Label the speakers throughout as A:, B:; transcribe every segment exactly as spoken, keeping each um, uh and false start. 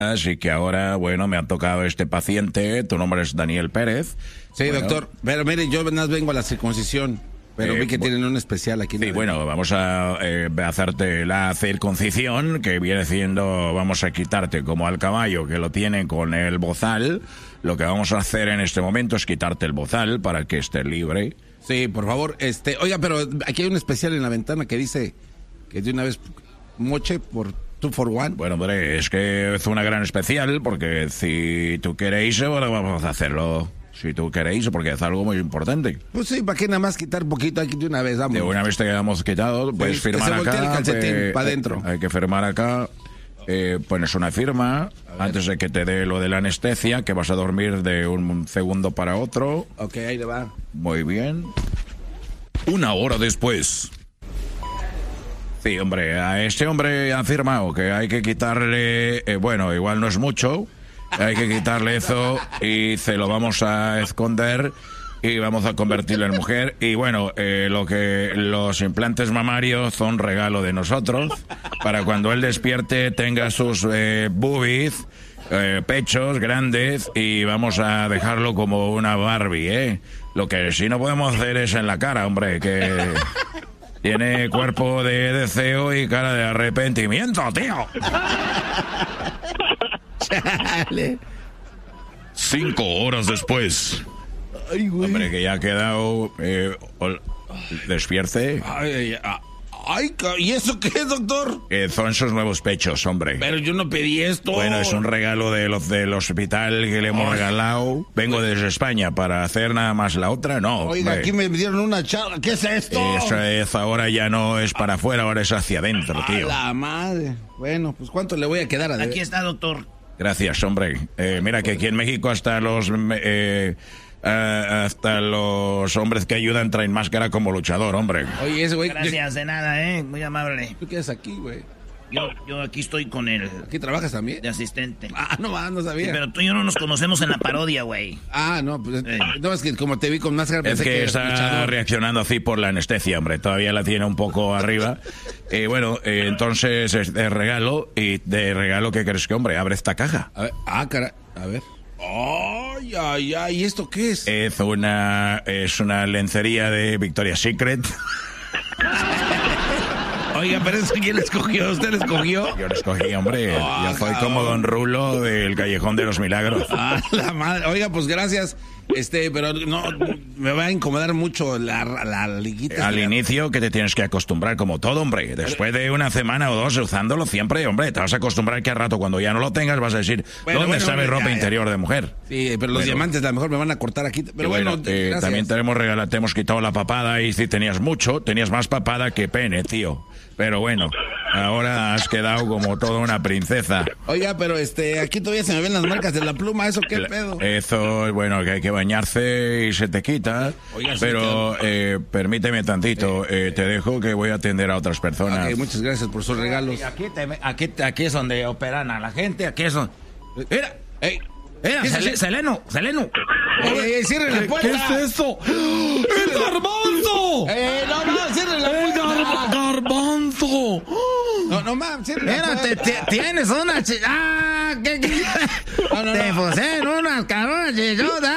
A: Así que ahora, bueno, me ha tocado este paciente. Tu nombre es Daniel Pérez.
B: Sí, bueno, doctor. Pero mire, yo nada más vengo a la circuncisión. Pero eh, vi que bueno, tienen un especial aquí.
A: Sí, bueno, vamos a eh, hacerte la circuncisión, que viene siendo, vamos a quitarte como al caballo, que lo tiene con el bozal. Lo que vamos a hacer en este momento es quitarte el bozal para que estés libre.
B: Sí, por favor. este Oiga, pero aquí hay un especial en la ventana que dice que de una vez moche por two for one.
A: Bueno, hombre, es que es una gran especial, porque si tú queréis, bueno, vamos a hacerlo. Si tú queréis, porque es algo muy importante.
B: Pues sí, ¿para qué nada más quitar poquito aquí de una vez? Vamos.
A: De una vez te quedamos quitado, puedes sí, firmar acá.
B: El calcetín
A: eh,
B: para adentro.
A: Hay que firmar acá. Eh, pones una firma antes de que te dé lo de la anestesia, que vas a dormir de un segundo para otro.
B: Ok, ahí le va.
A: Muy bien. Una hora después. Sí, hombre, a este hombre ha firmado que hay que quitarle, eh, bueno, igual no es mucho, hay que quitarle eso y se lo vamos a esconder y vamos a convertirlo en mujer. Y bueno, eh, lo que los implantes mamarios son regalo de nosotros, para cuando él despierte tenga sus eh, boobies, eh, pechos grandes, y vamos a dejarlo como una Barbie, ¿eh? Lo que sí no podemos hacer es en la cara, hombre, que tiene cuerpo de deseo y cara de arrepentimiento, tío.
B: Chale.
A: Cinco horas después.
B: Ay, güey.
A: Hombre, que ya ha quedado eh, despierte.
B: Ay, ay, ay. Ay, ¿y eso qué es, doctor?
A: Eh, son sus nuevos pechos, hombre.
B: Pero yo no pedí esto.
A: Bueno, es un regalo de los del hospital que le hemos Ay. regalado. Vengo desde España para hacer nada más la otra, no.
B: Oiga, hombre. Aquí me dieron una charla. ¿Qué es esto?
A: Eso es, ahora ya no es para afuera, ahora es hacia adentro, tío.
B: A la madre. Bueno, pues ¿cuánto le voy a quedar a deber?
C: Aquí está, doctor.
A: Gracias, hombre. Eh, mira que aquí en México hasta los... Eh, Uh, hasta los hombres que ayudan traen máscara como luchador, hombre.
B: Oye, ese güey...
C: Gracias, de nada, eh, muy amable.
B: ¿Tú qué haces aquí, güey?
C: Yo, yo aquí estoy con él.
B: ¿Aquí trabajas también?
C: De asistente.
B: Ah, no, ah, no sabía.
C: Sí, pero tú y yo no nos conocemos en la parodia, güey.
B: Ah, no, pues...
C: Eh.
B: No, es que como te vi con máscara...
A: Es que, que está luchador. Reaccionando así por la anestesia, hombre. Todavía la tiene un poco arriba. Eh, bueno, eh, entonces es de regalo. Y de regalo, ¿qué crees que, hombre? Abre esta caja.
B: A ver, ah, cara... A ver... Ay, ay, ay, ¿y esto qué es?
A: Es una, es una lencería de Victoria's Secret.
B: Oiga, pero eso ¿quién la escogió? ¿Usted la escogió?
A: Yo la escogí, hombre. Oh, ya soy como Don Rulo del Callejón de los Milagros.
B: Ah, la madre. Oiga, pues gracias. Este, pero no, me va a incomodar mucho la, la liguita.
A: Al inicio que te tienes que acostumbrar como todo, hombre. Después de una semana o dos usándolo siempre, hombre, te vas a acostumbrar que al rato cuando ya no lo tengas vas a decir, bueno, ¿dónde bueno, sabe ropa ya, interior ya. de mujer?
B: Sí, pero los bueno, diamantes a lo mejor me van a cortar aquí. Pero bueno,
A: bueno eh, también tenemos regalado, te hemos quitado la papada y si tenías mucho, tenías más papada que pene, tío. Pero bueno, ahora has quedado como toda una princesa.
B: Oiga, pero este, aquí todavía se me ven las marcas de la pluma, ¿eso qué pedo?
A: Eso, bueno, que hay que bañarse y se te quita. Oiga, pero sí, eh, permíteme tantito, eh, eh, te dejo que voy a atender a otras personas.
B: Okay, muchas gracias por sus regalos.
C: Aquí, te, aquí, aquí es donde operan a la gente, aquí es donde... Mira, hey, mira, Sel Seleno, Seleno.
B: Ey, ey, ey, cierre la puerta.
D: ¿Qué es eso? ¡El garbanzo!
B: ¡Eh, no, no, cierre la
D: ¡El
B: puerta!
D: Gar garbanzo!
B: No, no, mam, cierre la
C: puerta. Mira, te, te, tienes una ch... ¡Ah! ¿Qué, qué? No, no, te poseen no. unas cabronas chichotas.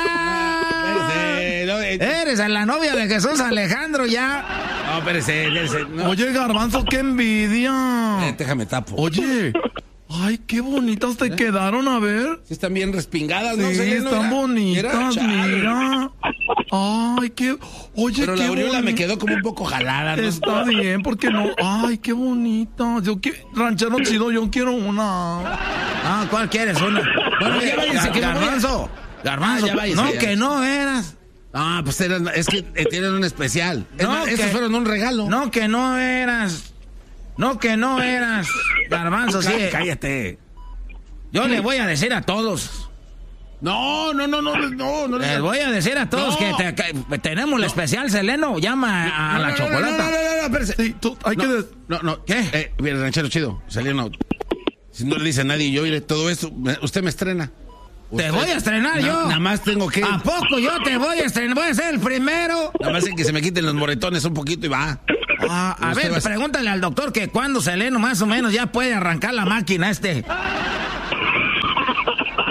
C: No, eh. Eres la novia de Jesús Alejandro ya.
B: No, espérese, espérese. No.
D: Oye, garbanzo, qué envidia.
B: Eh, déjame tapo.
D: Oye... Ay, qué bonitas te ¿Eh? quedaron, a ver.
B: Sí, están bien respingadas, ¿no?
D: Sí,
B: Seleno,
D: están
B: era,
D: bonitas,
B: era
D: mira. Ay, qué... Oye,
B: pero
D: qué
B: la aureola me quedó como un poco jalada, ¿no?
D: Está bien, porque no... Ay, qué bonita. Yo quiero... Ranchero chido, yo quiero una.
C: Ah, ¿cuál quieres? Una. Bueno,
B: Oye,
C: ya váyanse, que Garbanzo. Garbanzo, ah, ya váyanse,
D: no,
C: ya.
D: que no eras.
B: Ah, pues eran, es que eh, tienen un especial.
C: No,
B: es,
C: que,
B: esos fueron un regalo.
C: No, que no eras. No, que no eras. Garbanzo, sí.
B: Cállate.
C: Yo le voy a decir a todos.
B: No, no, no, no, no, no.
C: Les voy a decir a todos no. que, te, que tenemos el especial, Seleno. Llama a, a
B: no,
C: la
B: no,
C: chocolata.
B: No, no, no, no, no, espérese.
D: Sí, tú, hay
B: no,
D: que... Des...
B: No, no,
C: ¿qué?
B: Eh, mira, ranchero chido, Seleno. Si no le dice a nadie, yo iré todo eso, usted me estrena.
C: Usted, te voy a estrenar
B: na,
C: yo.
B: Nada más tengo que...
C: ¿A poco yo te voy a estrenar? Voy a ser el primero.
B: Nada más en que se me quiten los moretones un poquito y va.
C: Ah, a ver, a... pregúntale al doctor que cuando Seleno más o menos ya puede arrancar la máquina este.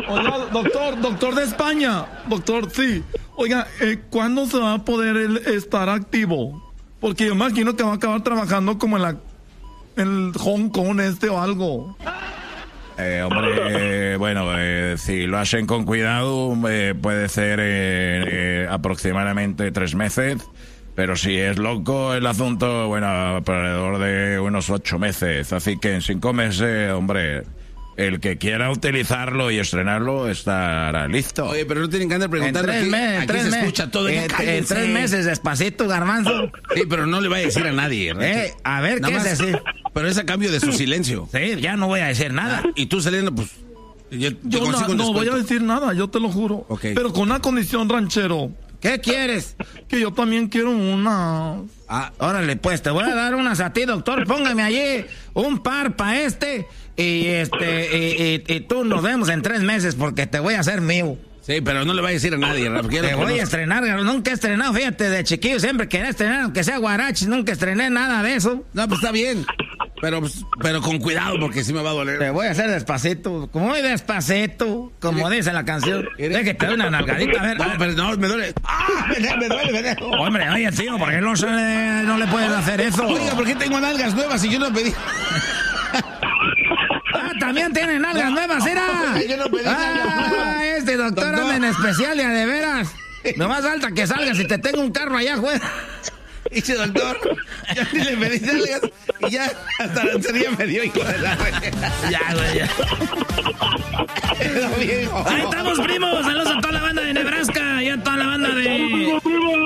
D: Oiga, doctor, doctor de España. Doctor, sí. Oiga, eh, ¿cuándo se va a poder él estar activo? Porque yo imagino que va a acabar trabajando como en la... en el Hong Kong este o algo.
A: Eh, hombre, eh, bueno, eh, si lo hacen con cuidado, eh, puede ser eh, eh, aproximadamente tres meses. Pero si es loco el asunto, bueno, alrededor de unos ocho meses. Así que en cinco meses, hombre, el que quiera utilizarlo y estrenarlo estará listo.
B: Oye, pero no tienen que andar preguntando.
C: En tres
B: aquí,
C: meses,
B: aquí
C: tres
B: se
C: meses.
B: escucha todo.
C: En, en tres meses, despacito, Garbanzo.
B: Sí, pero no le va a decir a nadie.
C: Eh, a ver,
B: Nada
C: ¿qué
B: más,
C: es decir?
B: Pero es a cambio de su silencio.
C: Sí, ya no voy a decir nada.
B: Y tú saliendo, pues... Yo, yo
D: Yo no,
B: consigo un
D: no voy a
B: descuento.
D: decir nada, yo te lo juro.
B: Ok.
D: Pero con una condición, ranchero.
C: ¿Qué quieres?
D: Que yo también quiero una...
C: Ah, órale, pues, te voy a dar unas a ti, doctor. Póngame allí un par para este. Y este, y, y, y tú nos vemos en tres meses porque te voy a hacer mío.
B: Sí, pero no le va a decir a nadie, Rafa.
C: Te
B: Quiero
C: voy
B: conocer.
C: a estrenar, nunca he estrenado, fíjate, de chiquillo siempre quería estrenar, aunque sea guarachi, nunca estrené nada de eso.
B: No, pues está bien. Pero, pues, pero con cuidado, porque sí me va a doler.
C: Te voy a hacer despacito, muy despacito, como dice la canción. Deja que te doy una nalgadita, a ver.
B: No, pero no, me duele. ¡Ah! Me duele, me duele, me duele.
C: Hombre, oye, tío, ¿por qué no, se le- no le puedes hacer eso?
B: Oiga, ¿por qué tengo nalgas nuevas y yo no pedí?
C: Ah, también tienen nalgas nuevas, ¿era?
B: Yo no pedí nalgas
C: Ah,
B: nuevas.
C: este doctor
B: Doctor.
C: anda en especial, ya de veras. No más falta que salgas y te tengo un carro allá afuera.
B: Dice doctor, ya ni le pedí nalgas y ya hasta la sería me dio, hijo de la...
C: Ya, güey, ya.
B: Pero, viejo.
C: Ahí estamos, primos. Saludos a toda la banda de Nebraska y a toda la banda de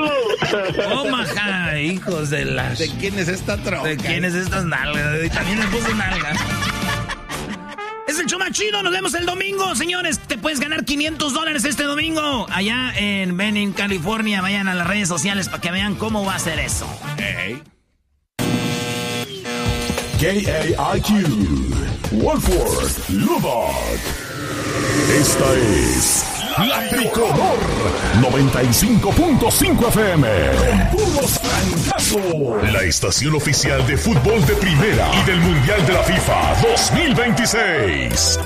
C: Omaha, hijos de las...
B: ¿De quién es esta troca?
C: ¿De quién es estas nalgas? Y también le puso nalgas. Es el show más chido, nos vemos el domingo, señores. Te puedes ganar quinientos dólares este domingo. Allá en Benning, California. Vayan a las redes sociales para que vean cómo va a ser eso.
B: Hey.
E: K A I Q, Wolford, Lubbock. Esta es La Tricolor noventa y cinco punto cinco F M. Con puros francazos. La estación oficial de fútbol de primera y del Mundial de la FIFA dos mil veintiséis.